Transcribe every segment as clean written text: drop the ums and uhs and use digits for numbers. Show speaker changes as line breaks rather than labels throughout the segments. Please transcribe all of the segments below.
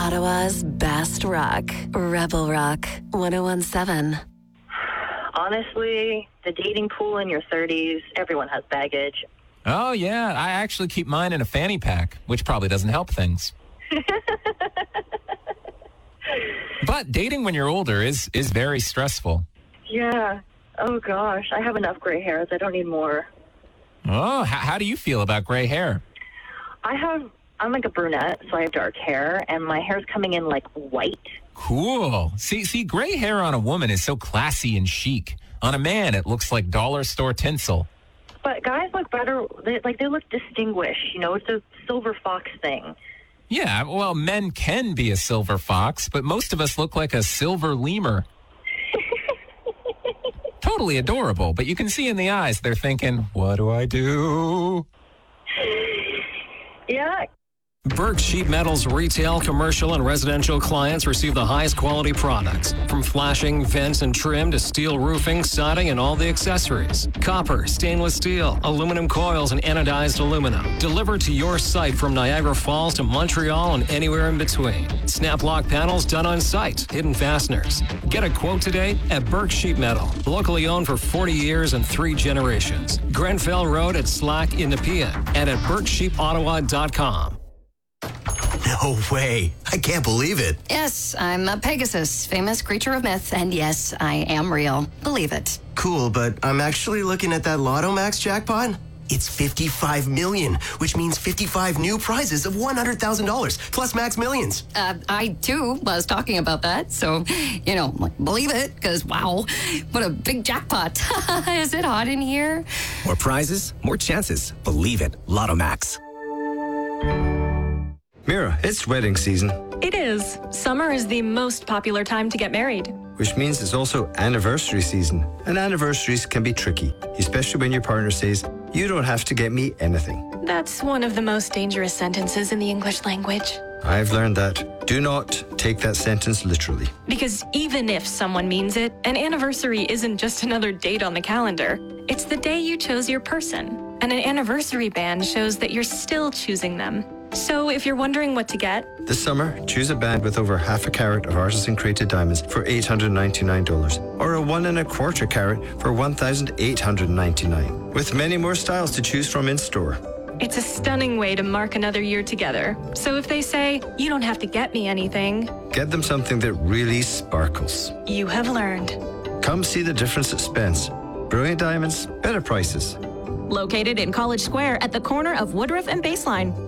Ottawa's best rock, Rebel Rock 101.7.
Honestly, the dating pool in your 30s, everyone has baggage.
Oh, yeah. I actually keep mine in a fanny pack, which probably doesn't help things. But dating when you're older is very stressful.
Yeah. Oh, gosh. I have enough gray hairs. I don't need more.
Oh, how do you feel about gray hair?
I'm like a brunette, so I have dark hair, and my hair's coming in like white.
Cool. See, gray hair on a woman is so classy and chic. On a man, it looks like dollar store tinsel.
But guys look better. They look distinguished. You know, it's a silver fox thing.
Yeah, well, men can be a silver fox, but most of us look like a silver lemur. Totally adorable, but you can see in the eyes they're thinking, what do I do?
Yeah.
Burke Sheet Metal's retail, commercial, and residential clients receive the highest quality products. From flashing, vents, and trim to steel roofing, siding, and all the accessories. Copper, stainless steel, aluminum coils, and anodized aluminum. Delivered to your site from Niagara Falls to Montreal and anywhere in between. Snap lock panels done on site. Hidden fasteners. Get a quote today at Burke Sheet Metal. Locally owned for 40 years and 3 generations. Grenfell Road at Slack in Nepean and at BurkeSheepOttawa.com.
No way. I can't believe it.
Yes, I'm a Pegasus, famous creature of myth, and yes, I am real. Believe it.
Cool, but I'm actually looking at that Lotto Max jackpot. It's 55 million, which means 55 new prizes of $100,000 plus Max Millions.
I too was talking about that, so, believe it, because wow, what a big jackpot. Is it hot in here?
More prizes, more chances. Believe it. Lotto Max.
Mira, it's wedding season.
It is. Summer is the most popular time to get married.
Which means it's also anniversary season. And anniversaries can be tricky, especially when your partner says, you don't have to get me anything.
That's one of the most dangerous sentences in the English language.
I've learned that. Do not take that sentence literally.
Because even if someone means it, an anniversary isn't just another date on the calendar. It's the day you chose your person. And an anniversary band shows that you're still choosing them. So if you're wondering what to get...
This summer, choose a band with over half a carat of artisan-created diamonds for $899 or a 1 1/4 carat for $1,899, with many more styles to choose from in store.
It's a stunning way to mark another year together. So if they say, you don't have to get me anything...
Get them something that really sparkles.
You have learned.
Come see the difference at Spence. Brilliant diamonds, better prices.
Located in College Square at the corner of Woodruff and Baseline.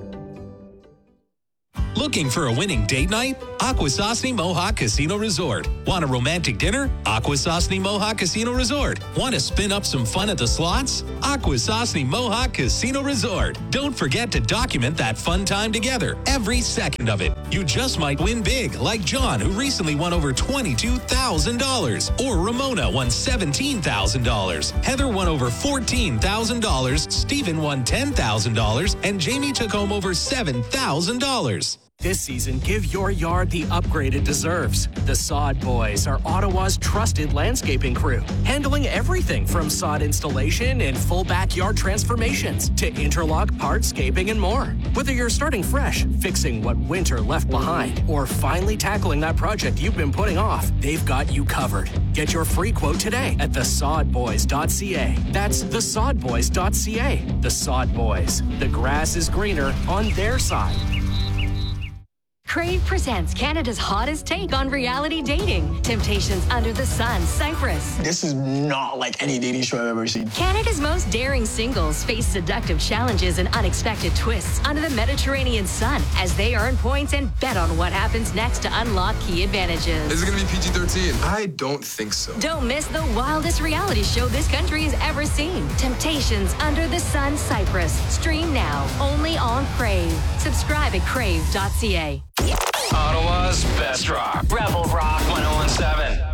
Looking for a winning date night? Akwesasne Mohawk Casino Resort. Want a romantic dinner? Akwesasne Mohawk Casino Resort. Want to spin up some fun at the slots? Akwesasne Mohawk Casino Resort. Don't forget to document that fun time together, every second of it. You just might win big, like John, who recently won over $22,000. Or Ramona won $17,000. Heather won over $14,000. Stephen won $10,000. And Jamie took home over $7,000.
This season, give your yard the upgrade it deserves. The Sod Boys are Ottawa's trusted landscaping crew, handling everything from sod installation and full backyard transformations to interlock, hardscaping, and more. Whether you're starting fresh, fixing what winter left behind, or finally tackling that project you've been putting off, they've got you covered. Get your free quote today at thesodboys.ca. That's thesodboys.ca. The Sod Boys. The grass is greener on their side.
Crave presents Canada's hottest take on reality dating. Temptations Under the Sun, Cyprus.
This is not like any dating show I've ever seen.
Canada's most daring singles face seductive challenges and unexpected twists under the Mediterranean sun as they earn points and bet on what happens next to unlock key advantages.
Is it going to be PG-13? I don't think so.
Don't miss the wildest reality show this country has ever seen. Temptations Under the Sun, Cyprus. Stream now, only on Crave. Subscribe at crave.ca.
Ottawa's best rock. Rebel Rock 101.7.